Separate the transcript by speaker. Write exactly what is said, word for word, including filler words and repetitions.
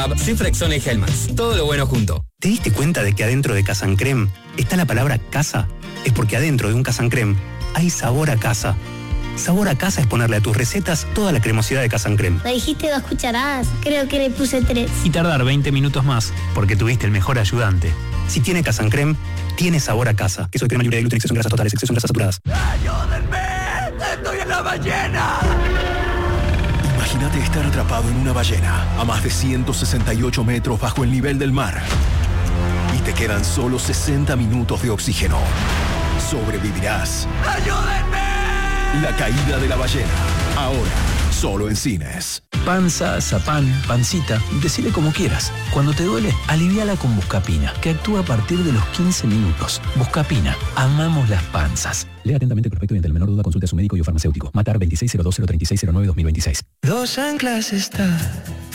Speaker 1: Cifrexona y Helmans. Todo lo bueno junto.
Speaker 2: ¿Te diste cuenta de que adentro de Casa Creme está la palabra casa? Es porque adentro de un Casa Creme hay sabor a casa. Sabor a casa es ponerle a tus recetas toda la cremosidad de Casa Creme.
Speaker 3: Me dijiste dos cucharadas, creo que le puse tres.
Speaker 4: Y tardar veinte minutos más, porque tuviste el mejor ayudante.
Speaker 2: Si tiene Casa Creme, tiene sabor a casa. Queso de crema libre de gluten, exceso en grasas totales, exceso en grasas saturadas.
Speaker 5: ¡Ayúdenme! ¡Estoy en la ballena! Imagínate estar atrapado en una ballena a más de ciento sesenta y ocho metros bajo el nivel del mar. Y te quedan solo sesenta minutos de oxígeno. ¿Sobrevivirás? ¡Ayúdenme! La caída de la ballena. Ahora, solo en cines.
Speaker 6: Panza, zapán, pancita, decile como quieras. Cuando te duele, aliviala con Buscapina, que actúa a partir de los quince minutos. Buscapina, amamos las panzas. Lea atentamente el prospecto y ante el menor duda consulte a su médico y o farmacéutico. Matar veintiséis cero dos cero treinta y seis cero nueve dos mil veintiséis.
Speaker 7: Dos anclas está